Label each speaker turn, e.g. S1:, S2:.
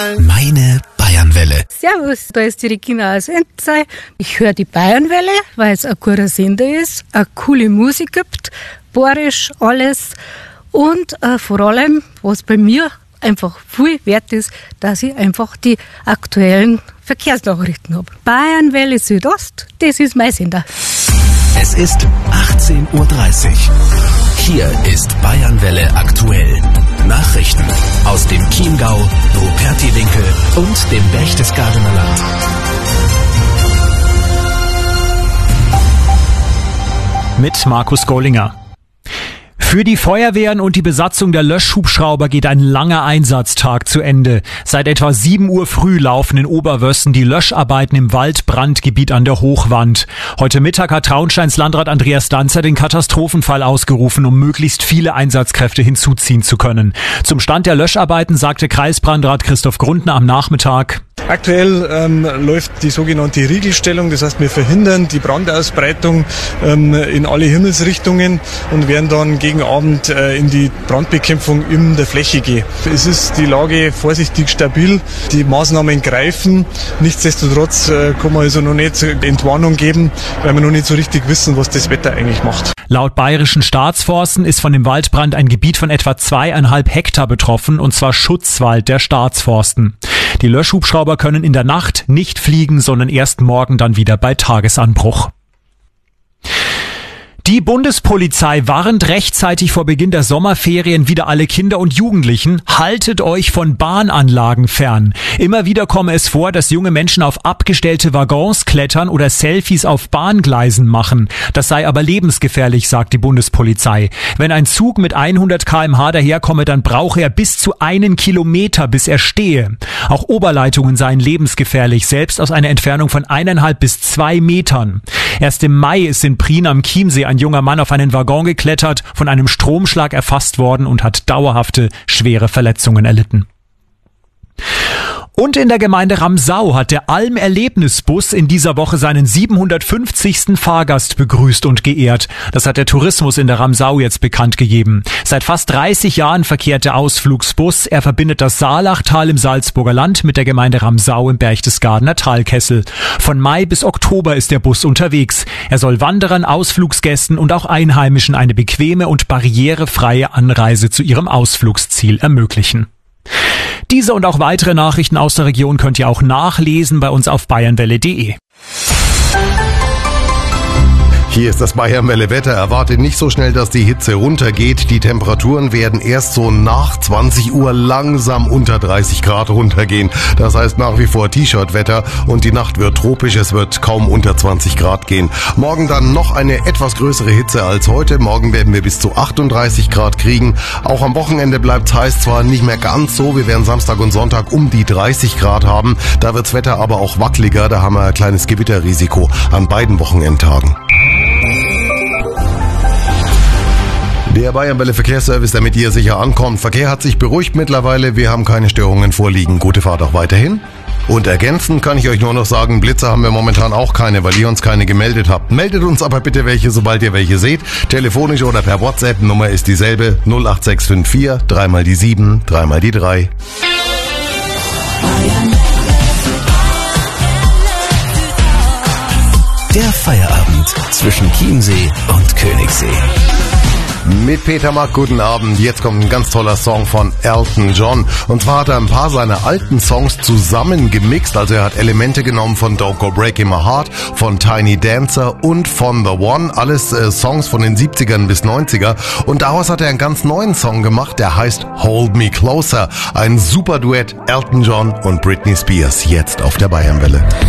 S1: Meine Bayernwelle.
S2: Servus, da ist die Regina aus Enzey. Ich höre die Bayernwelle, weil es ein guter Sender ist, eine coole Musik gibt, bayerisch alles und vor allem, was bei mir einfach viel wert ist, dass ich einfach die aktuellen Verkehrsnachrichten habe. Bayernwelle Südost, das ist mein Sender.
S1: Es ist 18:30 Uhr. Hier ist Bayernwelle aktuell. Nachrichten aus dem Chiemgau, Rupertiwinkel und dem Berchtesgadener Land.
S3: Mit Markus Gollinger. Für die Feuerwehren und die Besatzung der Löschhubschrauber geht ein langer Einsatztag zu Ende. Seit etwa 7 Uhr früh laufen in Oberwössen die Löscharbeiten im Waldbrandgebiet an der Hochwand. Heute Mittag hat Traunsteins Landrat Andreas Danzer den Katastrophenfall ausgerufen, um möglichst viele Einsatzkräfte hinzuziehen zu können. Zum Stand der Löscharbeiten sagte Kreisbrandrat Christoph Grundner am Nachmittag:
S4: Aktuell läuft die sogenannte Riegelstellung, das heißt, wir verhindern die Brandausbreitung in alle Himmelsrichtungen und werden dann gegen Abend in die Brandbekämpfung in der Fläche gehen. Es ist die Lage vorsichtig stabil, die Maßnahmen greifen. Nichtsdestotrotz kann man also noch nicht Entwarnung geben, weil wir noch nicht so richtig wissen, was das Wetter eigentlich macht.
S3: Laut Bayerischen Staatsforsten ist von dem Waldbrand ein Gebiet von etwa 2,5 Hektar betroffen, und zwar Schutzwald der Staatsforsten. Die Löschhubschrauber können in der Nacht nicht fliegen, sondern erst morgen dann wieder bei Tagesanbruch. Die Bundespolizei warnt rechtzeitig vor Beginn der Sommerferien wieder alle Kinder und Jugendlichen: Haltet euch von Bahnanlagen fern. Immer wieder komme es vor, dass junge Menschen auf abgestellte Waggons klettern oder Selfies auf Bahngleisen machen. Das sei aber lebensgefährlich, sagt die Bundespolizei. Wenn ein Zug mit 100 km/h daherkomme, dann brauche er bis zu 1 Kilometer, bis er stehe. Auch Oberleitungen seien lebensgefährlich, selbst aus einer Entfernung von 1,5 bis 2 Metern. Erst im Mai ist in Prien am Chiemsee ein junger Mann auf einen Waggon geklettert, von einem Stromschlag erfasst worden und hat dauerhafte, schwere Verletzungen erlitten. Und in der Gemeinde Ramsau hat der Alm-Erlebnisbus in dieser Woche seinen 750. Fahrgast begrüßt und geehrt. Das hat der Tourismus in der Ramsau jetzt bekannt gegeben. Seit fast 30 Jahren verkehrt der Ausflugsbus. Er verbindet das Saalachtal im Salzburger Land mit der Gemeinde Ramsau im Berchtesgadener Talkessel. Von Mai bis Oktober ist der Bus unterwegs. Er soll Wanderern, Ausflugsgästen und auch Einheimischen eine bequeme und barrierefreie Anreise zu ihrem Ausflugsziel ermöglichen. Diese und auch weitere Nachrichten aus der Region könnt ihr auch nachlesen bei uns auf bayernwelle.de.
S5: Hier ist das Bayernwelle Wetter. Erwartet nicht so schnell, dass die Hitze runtergeht. Die Temperaturen werden erst so nach 20 Uhr langsam unter 30 Grad runtergehen. Das heißt nach wie vor T-Shirt-Wetter und die Nacht wird tropisch. Es wird kaum unter 20 Grad gehen. Morgen dann noch eine etwas größere Hitze als heute. Morgen werden wir bis zu 38 Grad kriegen. Auch am Wochenende bleibt's heiß, zwar nicht mehr ganz so. Wir werden Samstag und Sonntag um die 30 Grad haben. Da wird's Wetter aber auch wackeliger. Da haben wir ein kleines Gewitterrisiko an beiden Wochenendtagen. Der Bayernwelle Verkehrsservice, damit ihr sicher ankommt. Verkehr hat sich beruhigt mittlerweile. Wir haben keine Störungen vorliegen. Gute Fahrt auch weiterhin. Und ergänzend kann ich euch nur noch sagen, Blitze haben wir momentan auch keine, weil ihr uns keine gemeldet habt. Meldet uns aber bitte welche, sobald ihr welche seht. Telefonisch oder per WhatsApp. Nummer ist dieselbe: 08654 3 mal die 7, 3 mal die 3.
S1: Der Feierabend zwischen Chiemsee und Königssee.
S5: Mit Peter Mack, guten Abend. Jetzt kommt ein ganz toller Song von Elton John. Und zwar hat er ein paar seiner alten Songs zusammen gemixt. Also er hat Elemente genommen von Don't Go Breaking My Heart, von Tiny Dancer und von The One. Alles Songs von den 70ern bis 90er. Und daraus hat er einen ganz neuen Song gemacht, der heißt Hold Me Closer. Ein super Duett, Elton John und Britney Spears, jetzt auf der Bayernwelle.